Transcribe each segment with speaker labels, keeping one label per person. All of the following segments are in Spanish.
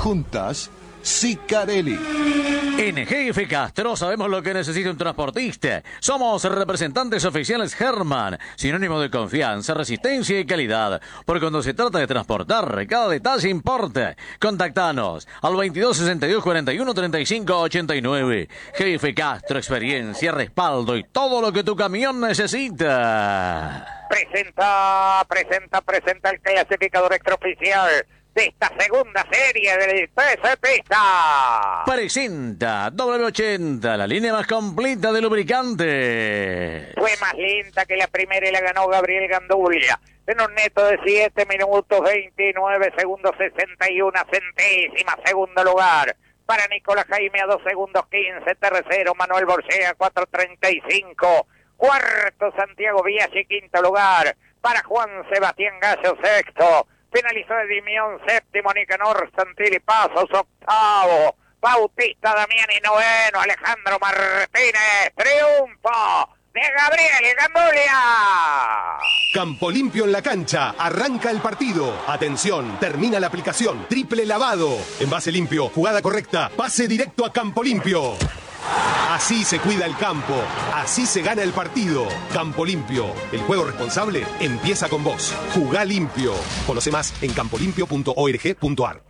Speaker 1: Juntas, Sicarelli.
Speaker 2: En GF Castro sabemos lo que necesita un transportista. Somos representantes oficiales Herman, sinónimo de confianza, resistencia y calidad. Porque cuando se trata de transportar, cada detalle importa. Contactanos al 22 62 41 35 89. GF Castro, experiencia, respaldo y todo lo que tu camión necesita.
Speaker 3: Presenta el clasificador extraoficial de esta segunda serie del TC Pista.
Speaker 2: Presenta W80, la línea más completa de lubricante.
Speaker 3: Fue más lenta que la primera y la ganó Gabriel Gandulia en un neto de 7 minutos 29 segundos 61 centésimas. Segundo lugar para Nicolás Jaime a 2 segundos 15. Tercero Manuel Borgea 4:35. Cuarto Santiago Biaggi. Quinto lugar para Juan Sebastián Gallo. Sexto finalizó Edimión. Séptimo Nicanor Santilli Pasos. Octavo Bautista Damiani. Noveno Alejandro Martínez. Triunfo de Gabriel Gandulia.
Speaker 4: Campo Limpio en la cancha. Arranca el partido. Atención, termina la aplicación. Triple lavado. Envase limpio, jugada correcta. Pase directo a Campo Limpio. Así se cuida el campo. Así se gana el partido. Campo Limpio. El juego responsable empieza con vos. Jugá limpio. Conoce más en campolimpio.org.ar.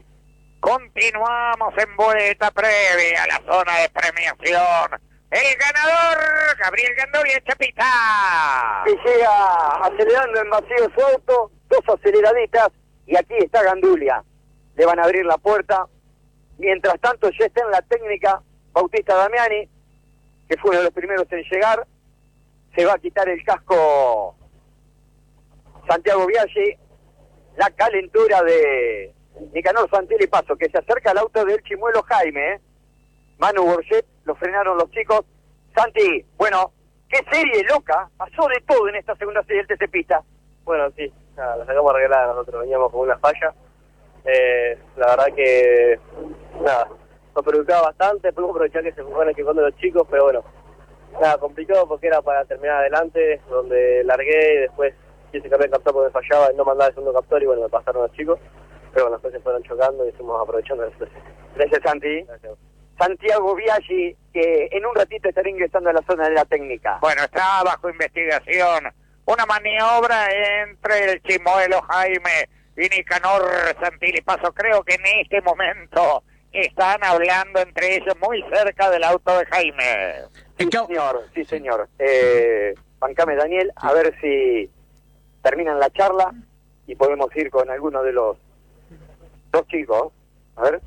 Speaker 3: Continuamos en vuelta previa a la zona de premiación. El ganador, Gabriel Gandulia, Chapita.
Speaker 5: Que llega acelerando en vacío su auto, 2 aceleraditas, y aquí está Gandulia. Le van a abrir la puerta. Mientras tanto ya está en la técnica Bautista Damiani, que fue uno de los primeros en llegar. Se va a quitar el casco Santiago Biaggi. La calentura de Nicanor Santilli Paso, que se acerca al auto del Chimuelo Jaime. Manu Borget, lo frenaron los chicos. Santi, bueno, qué serie loca. Pasó de todo en esta segunda serie del TC Pista.
Speaker 6: Bueno, sí, nada, la sacamos arreglada. Nosotros veníamos con una falla. La verdad que, nada, nos perjudicaba bastante. Pudimos aprovechar que se jugaban equipando los chicos, pero bueno, nada, complicado porque era para terminar adelante, donde largué y después quise cambiar el captor porque me fallaba y no mandaba el segundo captor y bueno, me pasaron los chicos. Pero bueno, después se fueron chocando y estuvimos aprovechando la situación.
Speaker 5: Gracias, Santi.
Speaker 6: Gracias.
Speaker 5: Santiago Biaggi, que en un ratito estará ingresando a la zona de la técnica.
Speaker 3: Bueno, está bajo investigación una maniobra entre el Chimuelo Jaime y Nicanor Santilli Paso. Creo que en este momento están hablando entre ellos muy cerca del auto de Jaime.
Speaker 5: Sí, señor, sí, señor. Bancame, Daniel, a ver si terminan la charla y podemos ir con alguno de los 2 chicos. A ver.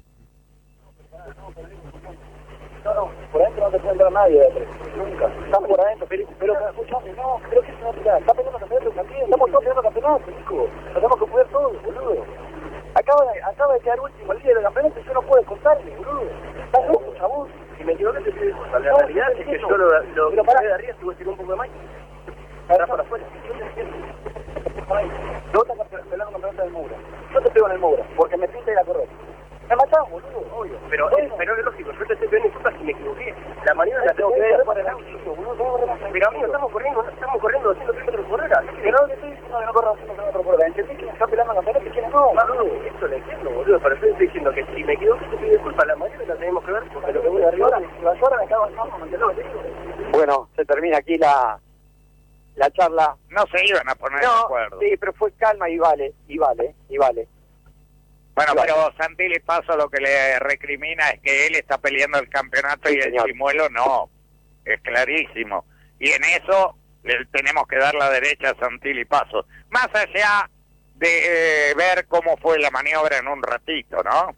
Speaker 6: No, por adentro no te puede entrar nadie, nunca. Estamos por adentro, pero escuchame, no, creo que es una tirada. Está peleando campeonato también, estamos todos peleando campeonato, hijo. Nos tenemos que cuidar todos, boludo. Acaba de quedar último el líder del campeonato y yo no puedo contarle, boludo. Estás loco, chabón. Si me equivoqué te pido disculpas. La realidad es que yo lo paré de arriba, tuve que tirar un poco de más. Para afuera. No estás peleando campeonato del Moura. Yo te pego en el Moura, porque me pinta y la correcta. Me matamos, boludo, obvio. Pero es lógico, yo te estoy pidiendo disculpas si me equivoqué. La maniobra la tengo que ver para el auto, boludo. Pero amigo, estamos corriendo 200 kilómetros por hora. Pero no le estoy diciendo que no corra 200 kilómetros por hora. ¿Entendés que está pelando campeonato y quién no? No, esto lo entiendo, boludo. Pero yo estoy diciendo que si me equivoqué te pido disculpas. La maniobra la tenemos que ver porque lo que voy arriba, si vas ahora me cago en mano,
Speaker 5: Bueno, se termina aquí la charla.
Speaker 3: No se iban a poner de acuerdo.
Speaker 5: Sí, pero fue calma y vale.
Speaker 3: Bueno, pero Santilli Paso lo que le recrimina es que él está peleando el campeonato y el Chimuelo no. Es clarísimo. Y en eso le tenemos que dar la derecha a Santilli Paso. Más allá de ver cómo fue la maniobra en un ratito, ¿no?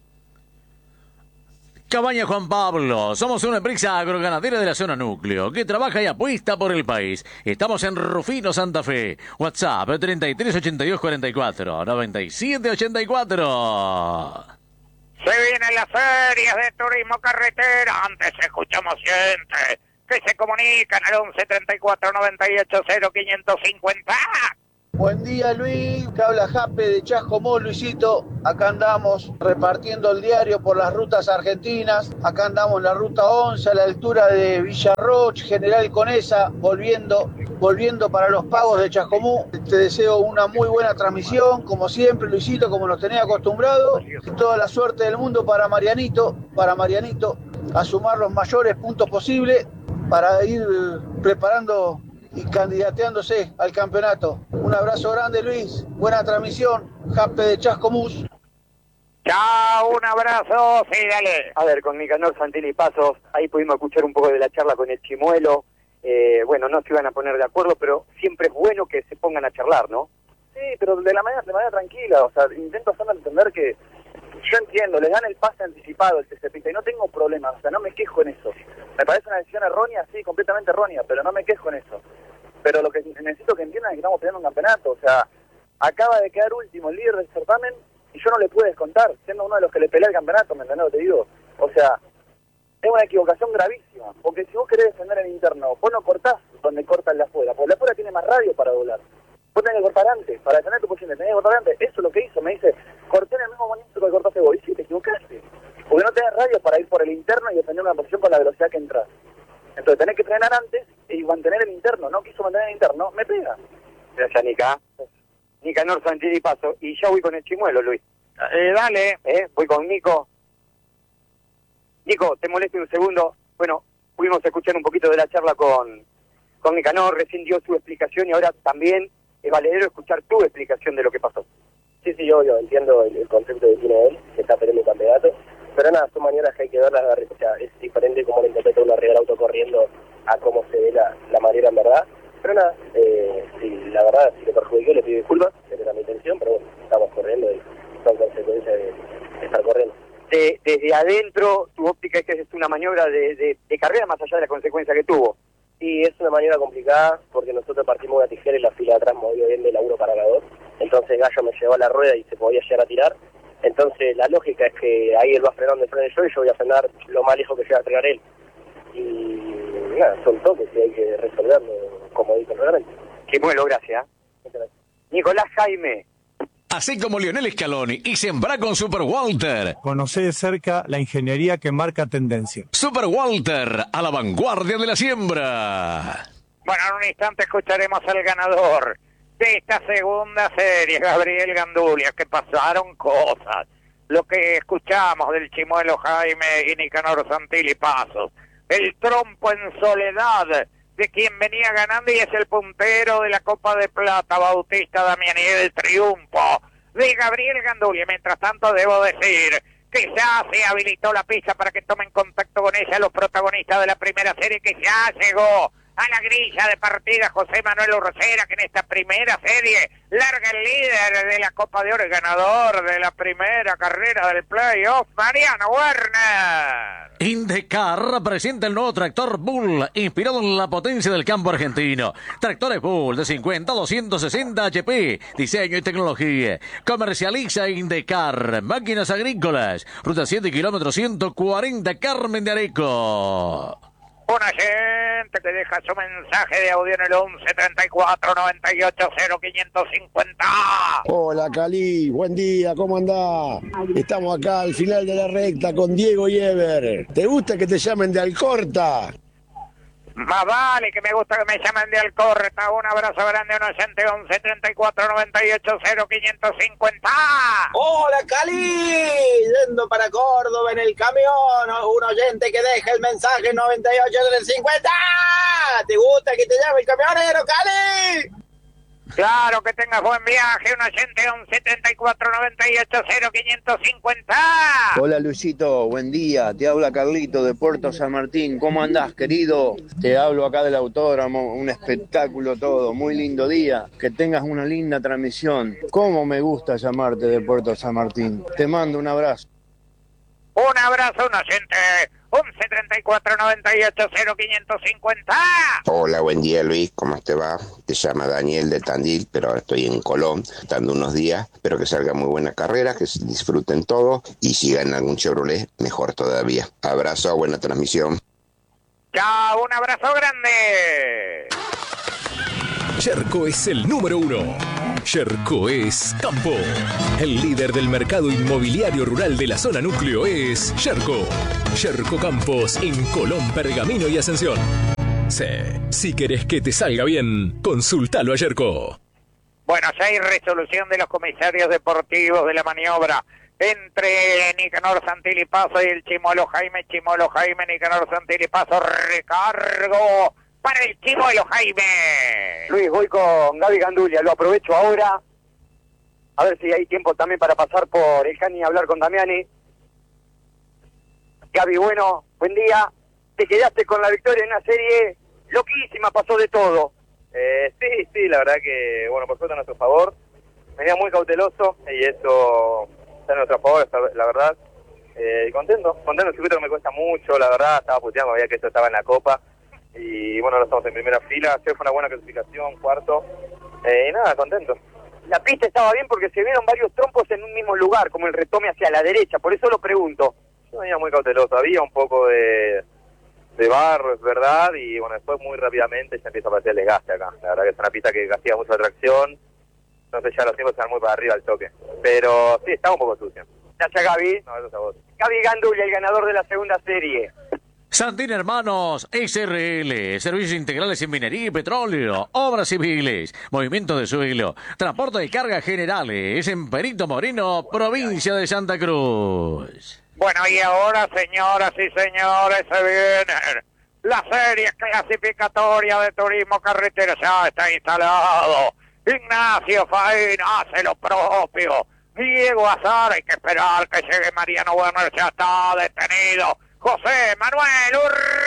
Speaker 2: Cabaña Juan Pablo, somos una empresa agroganadera de la zona núcleo que trabaja y apuesta por el país. Estamos en Rufino, Santa Fe. WhatsApp 33 82 44 97 84.
Speaker 3: Se vienen las ferias de turismo carretera. Antes escuchamos gente que se comunican al 11 34 98 0 550.
Speaker 7: Buen día, Luis, que habla Jape de Chascomó, Luisito. Acá andamos repartiendo el diario por las rutas argentinas. Acá andamos en la ruta 11 a la altura de Villarroch, General Conesa, volviendo volviendo para los pagos de Chascomú. Te deseo una muy buena transmisión, como siempre, Luisito, como nos tenés acostumbrado. Toda la suerte del mundo para Marianito, a sumar los mayores puntos posibles para ir preparando y candidateándose al campeonato. Un abrazo grande, Luis. Buena transmisión. Jape de Chascomús.
Speaker 3: Chao, un abrazo, sí, dale.
Speaker 5: A ver, con Nicanor Santilli Pasos, ahí pudimos escuchar un poco de la charla con el Chimuelo. Bueno, no se iban a poner de acuerdo, pero siempre es bueno que se pongan a charlar, ¿no?
Speaker 6: Sí, pero de manera tranquila, o sea, intento hacerme entender que yo entiendo, les dan el pase anticipado, el TCP, y no tengo problemas, o sea, no me quejo en eso. Me parece una decisión errónea, sí, completamente errónea, pero no me quejo en eso. Pero lo que necesito que entiendan es que estamos peleando un campeonato, o sea, acaba de quedar último el líder del certamen y yo no le pude descontar, siendo uno de los que le pelea el campeonato, ¿me entendés lo que te digo? O sea, es una equivocación gravísima, porque si vos querés defender el interno, vos no cortás donde corta el de afuera, porque el de afuera tiene más radio para doblar. Vos tenés que cortar antes, para defender tu posición, tenés que cortar antes. Eso es lo que hizo, me dice, corté en el mismo momento que cortaste vos. Y sí, te equivocaste, porque no tenés radio para ir por el interno y defender una posición con la velocidad que entras. Entonces tenés que frenar antes y mantener el interno. No quiso mantener el interno, me pega.
Speaker 5: Gracias, Nica. Nicanor Santilli Paso. Y ya voy con el Chimuelo, Luis.
Speaker 3: Dale.
Speaker 5: Voy con Nico. Nico, te molesto un segundo. Bueno, pudimos escuchar un poquito de la charla con Nicanor, recién dio su explicación y ahora también es valedero escuchar tu explicación de lo que pasó.
Speaker 6: Sí, yo entiendo el concepto que tiene él, que está peleando el campeonato, pero nada, son maneras que hay que verlas, o sea, es diferente cómo le interpreta una regla auto corriendo a cómo se ve la manera en verdad, pero nada, si la verdad, si le perjudicó, le pido disculpas, esa era mi intención, pero bueno, estamos corriendo y son consecuencias de estar corriendo.
Speaker 5: Desde adentro, tu óptica es que es una maniobra de carrera más allá de la consecuencia que tuvo.
Speaker 6: Y es una maniobra complicada porque nosotros partimos una tijera y la fila de atrás movió bien de laburo para cargador. Entonces Gallo me llevó a la rueda y se podía llegar a tirar. Entonces la lógica es que ahí él va frenando de freno yo y yo voy a frenar lo más lejos que llega a frenar él. Y nada, son toques y hay que resolverlo como dice el reglamento.
Speaker 5: Chimuelo, gracias. Nicolás Jaime.
Speaker 2: Así como Lionel Scaloni y sembra con Super Walter.
Speaker 8: Conocé de cerca la ingeniería que marca tendencia.
Speaker 2: Super Walter, a la vanguardia de la siembra.
Speaker 3: Bueno, en un instante escucharemos al ganador de esta segunda serie, Gabriel Gandulia, que pasaron cosas. Lo que escuchamos del Chimuelo Jaime y Nicanor Santilli Pasos. El trompo en soledad de quien venía ganando y es el puntero de la Copa de Plata, Bautista Damiani, el triunfo de Gabriel Gandulia. Mientras tanto, debo decir que ya se habilitó la pista para que tomen contacto con ella los protagonistas de la primera serie, que ya llegó a la grilla de partida José Manuel Urcera, que en esta primera serie larga el líder de la Copa de Oro, el ganador de la primera carrera del playoff, Mariano Werner.
Speaker 2: IndyCar presenta el nuevo tractor Bull, inspirado en la potencia del campo argentino. Tractores Bull de 50 a 260 HP, diseño y tecnología. Comercializa IndyCar, máquinas agrícolas. Ruta 7, kilómetro 140, Carmen de Areco.
Speaker 3: Una gente que deja su mensaje de audio en el 11 34 98 0550.
Speaker 9: Hola Cali, buen día, ¿cómo andás? Estamos acá al final de la recta con Diego y Ever. ¿Te gusta que te llamen de Alcorta?
Speaker 3: Más vale que me gusta que me llamen de Alcorta. Un abrazo grande, un oyente 11 34 98 0550.
Speaker 10: Hola Cali, yendo para Córdoba en el camión, un oyente que deja el mensaje 98 50. ¿Te gusta que te llame el camionero, Cali?
Speaker 3: Claro, que tengas buen viaje, un oyente 11 34 98 0550.
Speaker 9: Hola Luisito, buen día, te habla Carlito de Puerto San Martín, ¿cómo andás querido? Te hablo acá del autódromo, un espectáculo todo, muy lindo día, que tengas una linda transmisión. ¿Cómo me gusta llamarte de Puerto San Martín? Te mando un abrazo.
Speaker 3: Un abrazo, un oyente 11 34 98 0550.
Speaker 11: Hola, buen día Luis, ¿cómo te va? Te llama Daniel de Tandil, pero ahora estoy en Colón, estando unos días. Espero que salga muy buena carrera, que se disfruten todo y si ganan algún Chevrolet, mejor todavía. Abrazo, buena transmisión.
Speaker 3: Chao, un abrazo grande.
Speaker 12: Sherco es el número 1. Sherco es Campo. El líder del mercado inmobiliario rural de la zona núcleo es Sherco. Sherco Campos en Colón, Pergamino y Ascensión. Sí, si querés que te salga bien, consúltalo a Yerko.
Speaker 3: Bueno, ya hay resolución de los comisarios deportivos de la maniobra entre Nicanor Santilipaso y el Chimuelo Jaime, Nicanor Santilipaso, recargo para el Chimuelo Jaime.
Speaker 5: Luis, voy con Gaby Gandulia, lo aprovecho ahora, a ver si hay tiempo también para pasar por el Cani y hablar con Damiani. Gaby, bueno, buen día, te quedaste con la victoria en una serie loquísima, pasó de todo.
Speaker 6: Sí, la verdad que, bueno, por suerte a nuestro favor, venía muy cauteloso y eso está a nuestro favor, la verdad. Contento, el circuito que me cuesta mucho, la verdad, estaba puteando, veía que esto estaba en la Copa y bueno, ahora estamos en primera fila, fue una buena clasificación, cuarto, y nada, contento.
Speaker 5: La pista estaba bien porque se vieron varios trompos en un mismo lugar, como el retome hacia la derecha, por eso lo pregunto.
Speaker 6: Yo venía muy cauteloso, había un poco de barro, es verdad, y bueno, después muy rápidamente ya empieza a aparecer el desgaste acá. La verdad que es una pista que castiga mucho la tracción, entonces ya los tiempos se van muy para arriba al toque. Pero sí, está un poco sucio.
Speaker 5: Gracias, Gaby.
Speaker 6: No, gracias a vos.
Speaker 5: Gaby Gandulia, el ganador de la segunda serie.
Speaker 2: Santín Hermanos, SRL, servicios integrales en minería y petróleo, obras civiles, movimiento de suelo, transporte de cargas generales, en Perito Moreno, provincia de Santa Cruz.
Speaker 3: Bueno, y ahora, señoras y señores, se viene la serie clasificatoria de turismo carretera. Ya está instalado. Ignacio Faina hace lo propio. Diego Azar, hay que esperar que llegue Mariano Werner, ya está detenido. José Manuel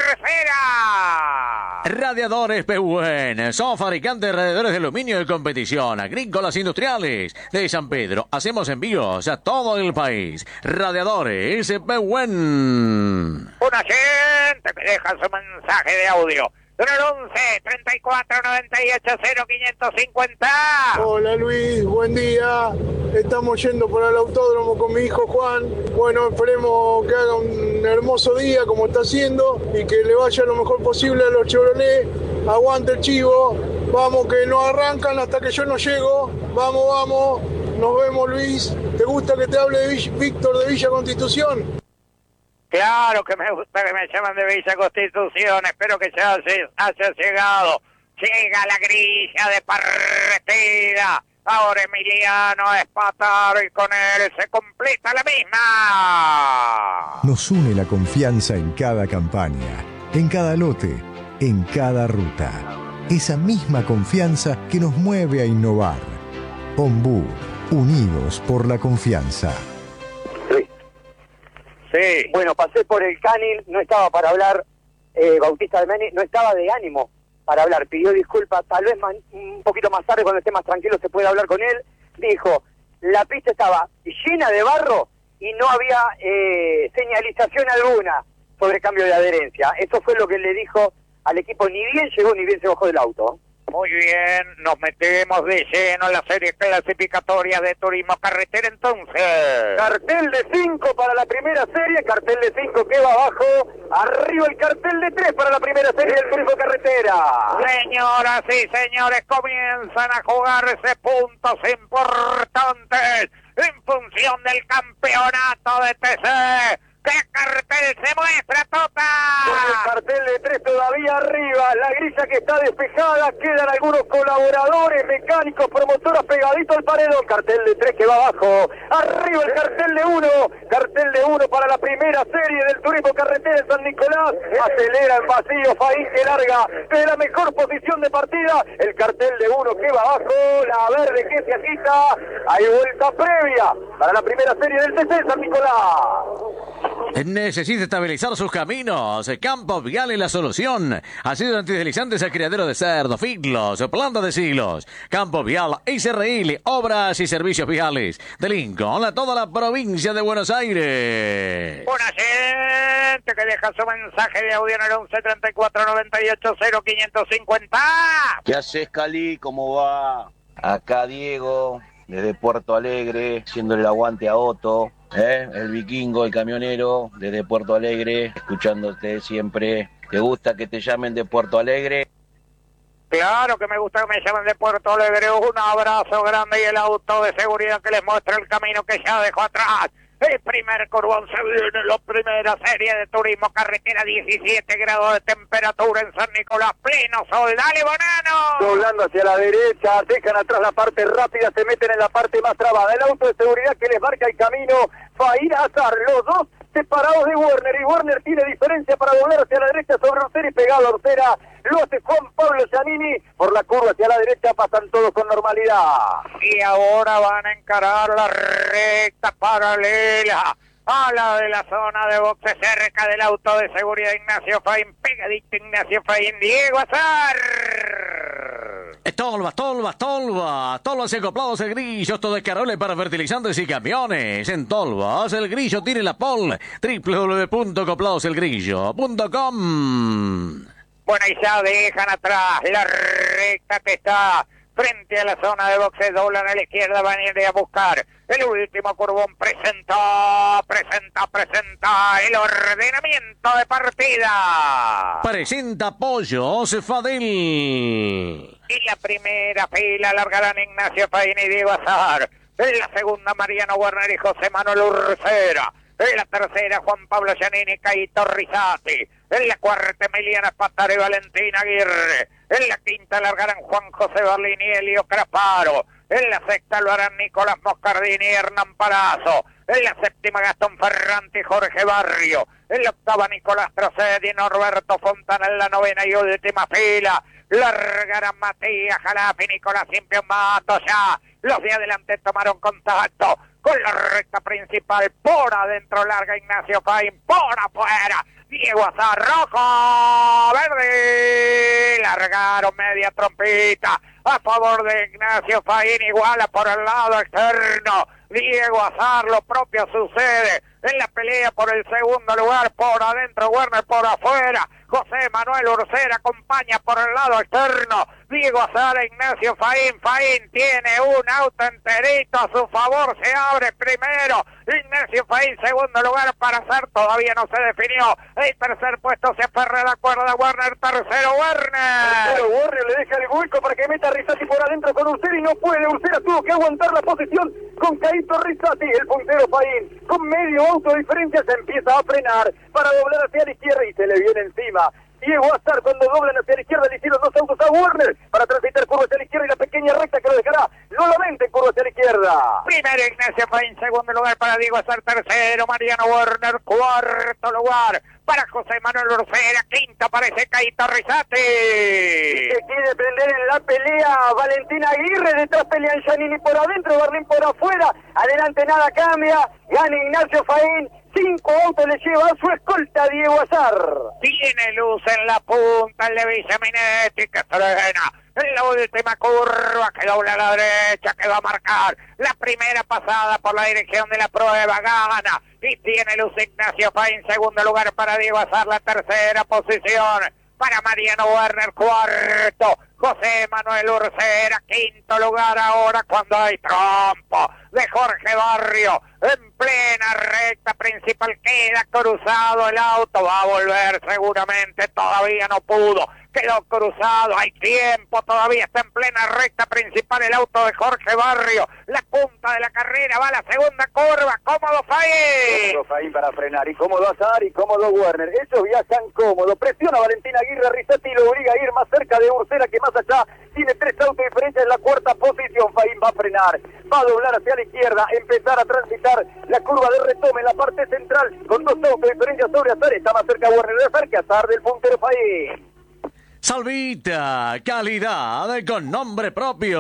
Speaker 3: Urcera.
Speaker 2: Radiadores Pehuen, son fabricantes de radiadores de aluminio de competición, agrícolas industriales de San Pedro. Hacemos envíos a todo el país. Radiadores Pehuen.
Speaker 3: Una gente que deja su mensaje de audio. 11 34 98 0550.
Speaker 13: Hola Luis, buen día. Estamos yendo para el autódromo con mi hijo Juan. Bueno, esperemos que haga un hermoso día como está haciendo y que le vaya lo mejor posible a los Chevrolet. Aguante el chivo. Vamos que no arrancan hasta que yo no llego. Vamos. Nos vemos, Luis. ¿Te gusta que te hable de Víctor de Villa Constitución?
Speaker 3: Claro que me gusta que me llamen de Villa Constitución. Espero que ya haya llegado. Llega la grilla de partida. Ahora Emiliano Espataro y con él se completa la misma.
Speaker 14: Nos une la confianza en cada campaña, en cada lote, en cada ruta. Esa misma confianza que nos mueve a innovar. Ombú, unidos por la confianza.
Speaker 3: Sí.
Speaker 5: Bueno, pasé por el Canil, no estaba para hablar, Bautista Damiani no estaba de ánimo para hablar, pidió disculpas, tal vez un poquito más tarde cuando esté más tranquilo se puede hablar con él, dijo, la pista estaba llena de barro y no había señalización alguna sobre cambio de adherencia, eso fue lo que le dijo al equipo, ni bien llegó ni bien se bajó del auto.
Speaker 3: Muy bien, nos metemos de lleno en la serie clasificatoria de turismo carretera entonces.
Speaker 5: Cartel de 5 para la primera serie, cartel de 5 que va abajo, arriba el cartel de 3 para la primera serie del turismo carretera.
Speaker 3: Señoras y señores, comienzan a jugarse puntos importantes en función del campeonato de TC. ¿Qué cartel se muestra, Tota?
Speaker 5: Con el cartel de 3 todavía arriba, la grilla que está despejada, quedan algunos colaboradores, mecánicos, promotoras pegaditos al paredón. Cartel de 3 que va abajo, arriba el cartel de 1 para la primera serie del turismo carretera de San Nicolás. Acelera el vacío, Faín que larga de la mejor posición de partida. El cartel de 1 que va abajo, la verde que se agita. Hay vuelta previa para la primera serie del TC San Nicolás.
Speaker 2: Necesita estabilizar sus caminos. Campo Vial es la solución. Ácido antideslizantes al criadero de cerdos, figlos, planta de siglos. Campo Vial, SRL, obras y servicios viales. De Lincoln a toda la provincia de Buenos Aires.
Speaker 3: Una gente que deja su mensaje de audio en el 11 34 98 0550.
Speaker 15: ¿Qué haces, Cali? ¿Cómo va? Acá Diego, desde Puerto Alegre, haciendo el aguante a Otto. El vikingo, el camionero, desde Puerto Alegre, escuchándote siempre. ¿Te gusta que te llamen de Puerto Alegre?
Speaker 3: Claro que me gusta que me llamen de Puerto Alegre. Un abrazo grande y el auto de seguridad que les muestra el camino que ya dejó atrás. El primer curvón se viene, la primera serie de turismo carretera, 17 grados de temperatura en San Nicolás, pleno sol. ¡Dale, Bonano!
Speaker 5: Doblando hacia la derecha, dejan atrás la parte rápida, se meten en la parte más trabada. El auto de seguridad que les marca el camino, Faín Azar, los dos separados de Werner, y Werner tiene diferencia para doblar hacia la derecha sobre Orcera y pegado a Orcera. Lo hace Juan Pablo Giannini, por la curva hacia la derecha pasan todos con normalidad.
Speaker 3: Y ahora van a encarar la recta paralela a la de la zona de boxe, cerca del auto de seguridad Ignacio Faín, pegadito Ignacio Faín, Diego Azar.
Speaker 2: Tolvas y acoplados el Grillo, todo descargable para fertilizantes y camiones. En Tolvas, el Grillo tiene la pole. www.acopladoselgrillo.com.
Speaker 3: Bueno, y ya dejan atrás la recta que está frente a la zona de boxe, doblan a la izquierda, van a ir a buscar el último curvón. Presenta el ordenamiento de partida.
Speaker 2: Presenta Pollo Cefadel.
Speaker 3: Y la primera fila largarán Ignacio Faín y Diego Azar. En la segunda, Mariano Werner y José Manuel Urcera. En la tercera, Juan Pablo Giannini y Caito Rizzati. En la cuarta, Emiliana Spataro y Valentina Aguirre. En la quinta largarán Juan José Berlini y Elio Craparo. En la sexta lo harán Nicolás Moscardini y Hernán Palazzo. En la séptima, Gastón Ferrante y Jorge Barrio. En la octava, Nicolás Trocedi y Norberto Fontana. En la novena y última fila largarán Matías Jalafi y Nicolás Simpion Mato. Ya los de adelante tomaron contacto con la recta principal. Por adentro larga Ignacio Faín, por afuera Diego Azar, rojo, verde. Largaron media trompita a favor de Ignacio Faín, iguala por el lado externo Diego Azar. Lo propio sucede en la pelea por el segundo lugar. Por adentro Werner, por afuera José Manuel Urcera acompaña por el lado externo Diego Azar e Ignacio Faín. Faín tiene un auto enterito a su favor, se abre primero Ignacio Faín, segundo lugar para Azar, todavía no se definió. El tercer puesto se aferra a la cuerda Werner, tercero Werner
Speaker 5: le deja el hueco para que meta a Rizzati por adentro con Urcera y no puede. Urcera tuvo que aguantar la posición con Caito Rizzati. El puntero Faín, con medio auto de diferencia, se empieza a frenar para doblar hacia la izquierda y se le viene encima Diego Azar. Cuando doblan hacia la izquierda le hicieron dos autos a Werner para transitar curva hacia la izquierda y la pequeña recta que lo dejará nuevamente curva hacia la izquierda.
Speaker 3: Primero Ignacio Faín, segundo lugar para Diego Azar, tercero Mariano Werner, cuarto lugar para José Manuel Urcera, quinto aparece Caito Rizzati.
Speaker 5: Se quiere prender en la pelea Valentina Aguirre, detrás pelean Giannini por adentro, Berlín por afuera, adelante nada cambia, gana Ignacio Faín. 5 autos le lleva a su escolta Diego Azar.
Speaker 3: Tiene luz en la punta el de Viceminetti que frena en la última curva que dobla a la derecha, que va a marcar la primera pasada por la dirección de la prueba. Gana y tiene luz Ignacio Faín, segundo lugar para Diego Azar, la tercera posición para Mariano Werner, cuarto José Manuel Urcera, quinto lugar ahora cuando hay trompo de Jorge Barrio en plena recta principal. Queda cruzado el auto, va a volver seguramente, todavía no pudo, quedó cruzado, hay tiempo, todavía está en plena recta principal el auto de Jorge Barrio, la punta de la carrera, va a la segunda curva, cómodo Faín.
Speaker 5: Cómodo Faín para frenar, y cómodo Azar y cómodo Werner, ellos viajan cómodo, presiona Valentina Aguirre, Rizzati lo obliga a ir más cerca de Urcera, que más allá tiene 3 autos diferentes en la cuarta posición. Faín va a frenar, va a doblar hacia la izquierda, empezar a transitar la curva de retome en la parte central, con 2 autos diferentes sobre Azar, está más cerca Werner de Azar que Azar del puntero Faín.
Speaker 2: Salvita, calidad con nombre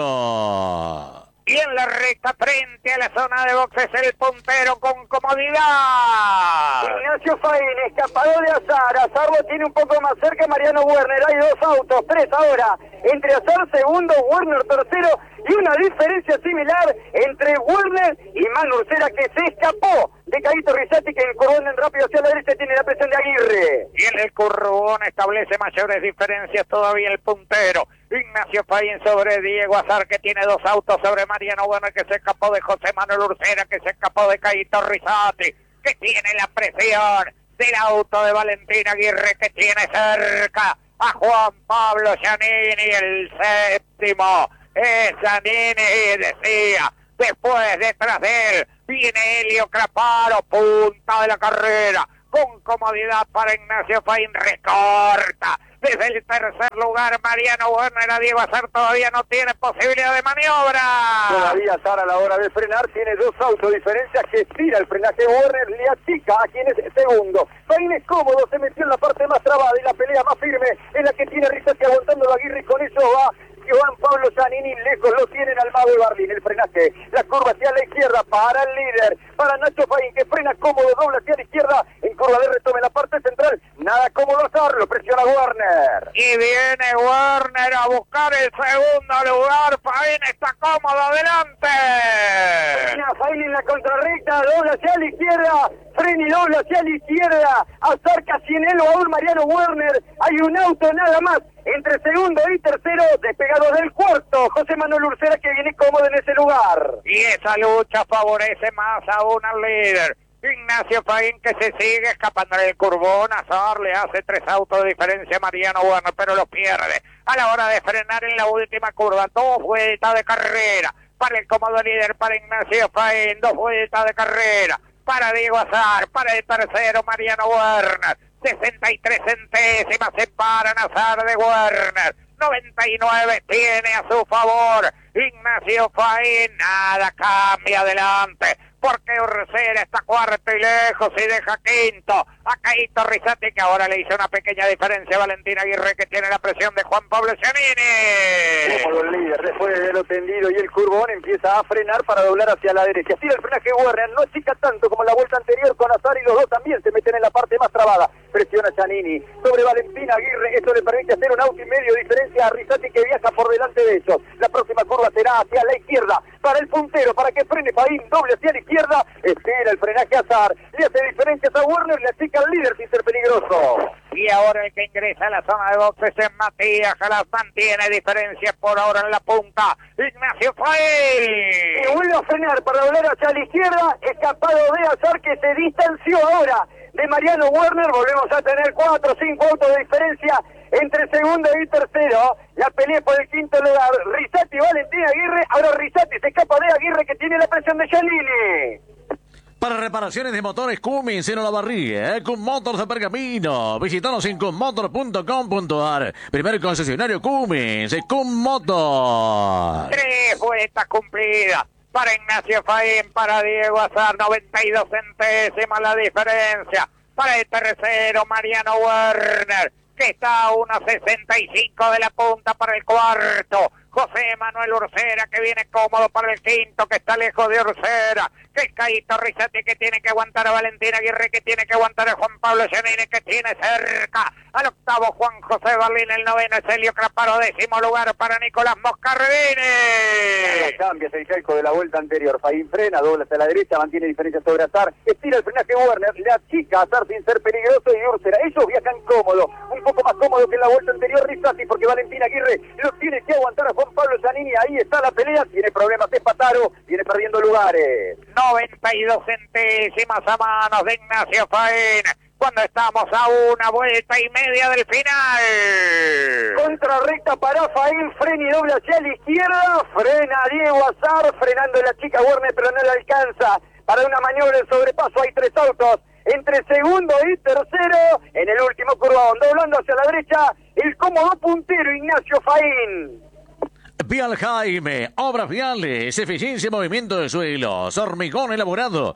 Speaker 2: propio.
Speaker 3: Y en la recta frente a la zona de boxes el puntero con comodidad.
Speaker 5: Ignacio Faín, escapado de Azar. Azar lo tiene un poco más cerca Mariano Werner. Hay 2 autos, 3 ahora. Entre Azar segundo, Werner tercero. Y una diferencia similar entre Werner y Manu Urcera, que se escapó de Caito Rizzati, que en el curvón rápido hacia la derecha tiene la presión de Aguirre.
Speaker 3: Y en el curvón establece mayores diferencias todavía el puntero Ignacio Faín sobre Diego Azar, que tiene 2 autos sobre Mariano Werner, que se escapó de José Manuel Urcera, que se escapó de Caito Rizzati, que tiene la presión del auto de Valentina Aguirre, que tiene cerca a Juan Pablo Giannini, el séptimo es Giannini, decía, después detrás de él Viene Helio Craparo, punta de la carrera. Con comodidad para Ignacio Faín, recorta. Desde el tercer lugar, Mariano Werner, a Diego Azar todavía no tiene posibilidad de maniobra.
Speaker 5: Todavía Azar a la hora de frenar tiene 2 autos diferencias que estira el frenaje. Werner le achica a quien es segundo. Faín es cómodo, se metió en la parte más trabada y la pelea más firme es la que tiene Rizzati aguantando a Aguirre, y con eso va Juan Pablo Giannini, lejos lo tienen al Mago de Barlín. El frenaje, la curva hacia la izquierda para el líder, para Nacho Faín, que frena cómodo, dobla hacia la izquierda, en curva de retome en la parte central, nada cómodo Azar, lo presiona Werner.
Speaker 3: Y viene Werner a buscar el segundo lugar. Faín está cómodo, adelante.
Speaker 5: Frena Faín en la contrarrecta, dobla hacia la izquierda, frena y dobla hacia la izquierda, Azar casi en él o aún Mariano Werner, hay un auto nada más. Entre segundo y tercero, despegado del cuarto, José Manuel Ursera, que viene cómodo en ese lugar.
Speaker 3: Y esa lucha favorece más aún al líder. Ignacio Faín, que se sigue escapando del curbón. Azar le hace 3 autos de diferencia a Mariano Werner, pero lo pierde a la hora de frenar en la última curva. 2 vueltas de carrera para el cómodo líder, para Ignacio Faín. 2 vueltas de carrera para Diego Azar, para el tercero Mariano Werner. 63 centésimas separan a Azar de Werner. 99 tiene a su favor Ignacio Faín. Nada cambia adelante, porque Ursera está cuarto y lejos y deja quinto a Caíto Rizzati, que ahora le hizo una pequeña diferencia a Valentín Aguirre, que tiene la presión de Juan Pablo Giannini.
Speaker 5: Como el líder, después de lo tendido y el curbón, empieza a frenar para doblar hacia la derecha. Tira el frenaje Werner, no chica tanto como la vuelta anterior con Azar, y los dos también se meten en la parte más trabada. Presiona Giannini sobre Valentín Aguirre, esto le permite hacer un auto y medio de diferencia a Rizzati, que viaja por delante de ellos. La próxima curva será hacia la izquierda para el puntero, para que frene Faín, doble hacia la izquierda, espera el frenaje Azar, le hace diferencias a Werner, le achica al líder sin ser peligroso.
Speaker 3: Y ahora el que ingresa a la zona de boxes es Matías Jalas, mantiene diferencias por ahora en la punta, Ignacio Faín.
Speaker 5: Y vuelve a frenar para doblar hacia la izquierda, escapado de Azar, que se distanció ahora de Mariano Werner. Volvemos a tener 4 o 5 autos de diferencia entre segundo y tercero. La pelea por el quinto lugar, Rizzati y Valentín Aguirre. Ahora Rizzati se escapa de Aguirre, que tiene la presión de Giannini.
Speaker 2: Para reparaciones de motores Cummins en Olavarría, Cum Motors de Pergamino. Visítanos en cummotor.com.ar. Primer concesionario Cummins, Cum Motors.
Speaker 3: 3 vueltas cumplidas para Ignacio Faín, para Diego Azar. 92 centésimas la diferencia para el tercero Mariano Werner, que está a 1.65 de la punta para el cuarto. José Manuel Ursera, que viene cómodo para el quinto, que está lejos de Ursera, que es Caíto Rizzati, que tiene que aguantar a Valentín Aguirre, que tiene que aguantar a Juan Pablo Giannini, que tiene cerca al octavo Juan José Barlín. El noveno es Helio Craparo, 10º lugar para Nicolás Moscardini.
Speaker 5: Cambia el calco de la vuelta anterior. Faín frena, dobla hacia la derecha, mantiene diferencia sobre Azar, estira el frenaje Werner, le achica a Azar sin ser peligroso, y Ursera. Ellos viajan cómodo, un poco más cómodo que en la vuelta anterior Rizzati, porque Valentín Aguirre lo tiene que aguantar a Juan Pablo Giannini. Ahí está la pelea, tiene problemas Espataro, viene perdiendo lugares.
Speaker 3: 92 centésimas a manos de Ignacio Faín, cuando estamos a 1 vuelta y media del final.
Speaker 5: Contrarrecta para Faín, frena y dobla hacia la izquierda, frena Diego Azar, frenando la chica Werner, pero no le alcanza para una maniobra de sobrepaso. Hay 3 autos entre segundo y tercero en el último curvón, doblando hacia la derecha el cómodo puntero Ignacio Faín.
Speaker 2: Vial Jaime, obras viales, eficiencia y movimiento de suelos, hormigón elaborado,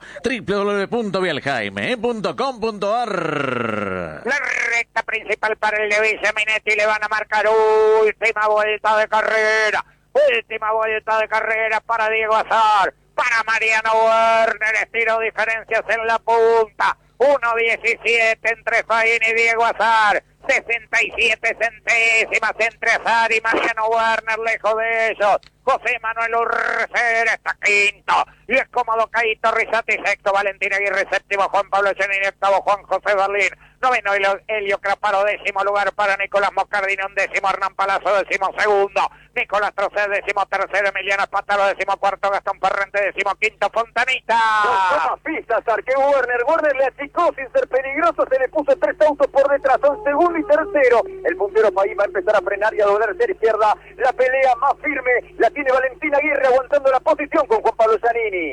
Speaker 2: www.vialjaime.com.ar.
Speaker 3: La recta principal para el de Villaminetti, le van a marcar última vuelta de carrera. Última vuelta de carrera para Diego Azar, para Mariano Werner, estiro diferencias en la punta. 1.17 entre Faín y Diego Azar. 67 centésimas entre Azar y Mariano Werner, lejos de ellos. José Manuel Ursera está quinto, y es cómodo Caíto Rizzati, sexto Valentín Aguirre, séptimo Juan Pablo Giannini, octavo Juan José Barlín, noveno Helio Craparo, 10º lugar para Nicolás Moscardini, 11º Hernán Palazzo, 12º Nicolás Trocet, 13º Emiliano Espataro, 14º Gastón Ferrante, 15º Fontanita.
Speaker 5: Toma pistas, Arque Werner le achicó sin ser peligroso, se le puso 3 autos por detrás, son segundo y tercero. El puntero Faín va a empezar a frenar y a doblar hacia la izquierda. La pelea más firme la tiene Valentín Aguirre, aguantando la posición con Juan Pablo Giannini.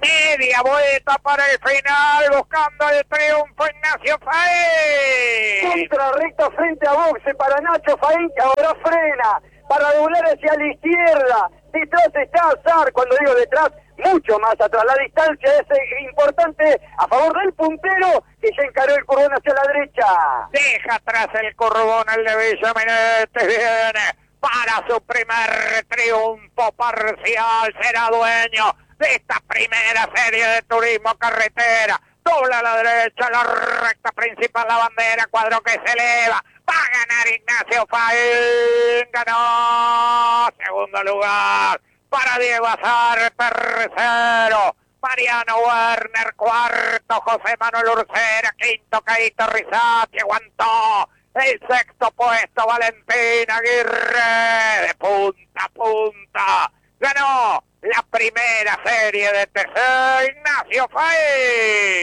Speaker 3: Media vuelta para el final, buscando el triunfo Ignacio Faín.
Speaker 5: Contra recta frente a boxe para Nacho Faín, que ahora frena para doblar hacia la izquierda. Detrás está Azar, cuando digo detrás, mucho más atrás. La distancia es importante a favor del puntero, que ya encaró el curvón hacia la derecha.
Speaker 3: Deja atrás el curvón el de Villamenete, viene para su primer triunfo parcial. Será dueño de esta primera serie de turismo carretera. Dobla a la derecha, la recta principal, la bandera, cuadro que se eleva. Va a ganar Ignacio Faín, ganó. Segundo lugar para Diego Azar, tercero Mariano Werner, cuarto José Manuel Urcera, quinto Caíto Rizati, aguantó el sexto puesto Valentín Aguirre, de punta a punta, ganó la primera serie de TC Ignacio Faín.